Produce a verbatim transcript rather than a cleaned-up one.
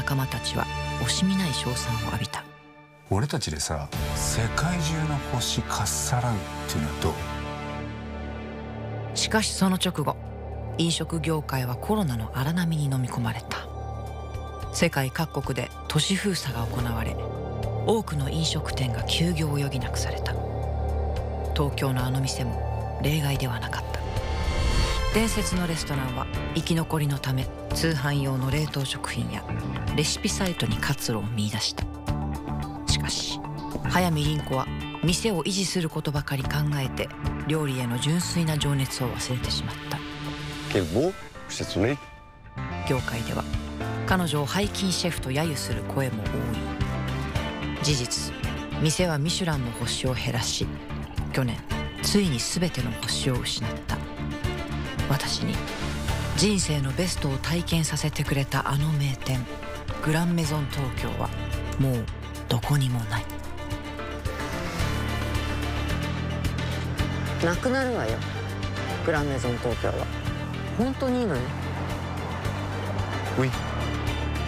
仲間たちは惜しみない称賛を浴びた。 俺たちでさ、世界中の星かっさらうっていうのはどう？ しかしその直後、飲食業界はコロナの荒波に飲み込まれた。世界各国で都市封鎖が行われ、多くの飲食店が休業を余儀なくされた。東京のあの店も例外ではなかった。伝説のレストランは生き残りのため通販用の冷凍食品やレシピサイトに活路を見出した。しかし速水凛子は店を維持することばかり考えて料理への純粋な情熱を忘れてしまった。業界では彼女を背筋シェフと揶揄する声も多い。事実、店はミシュランの星を減らし、去年ついに全ての星を失った。私に人生のベストを体験させてくれたあの名店グランメゾン東京はもうどこにもない。 なくなるわよ、グランメゾン東京は。本当にいいのね。 ウィ